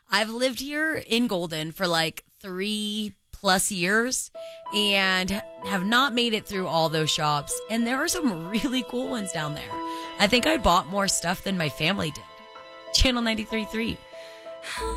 I've lived here in Golden for like 3+ years and have not made it through all those shops. And there are some really cool ones down there. I think I bought more stuff than my family did. Channel 93.3.